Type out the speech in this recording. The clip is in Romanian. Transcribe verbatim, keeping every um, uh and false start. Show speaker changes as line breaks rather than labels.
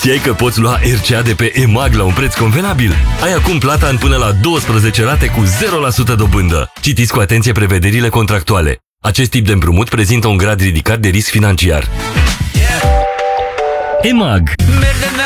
Știai că poți lua R C A de pe E M A G la un preț convenabil? Ai acum plata în până la douăsprezece rate cu zero la sută dobândă. Citiți cu atenție prevederile contractuale. Acest tip de împrumut prezintă un grad ridicat de risc financiar. E M A G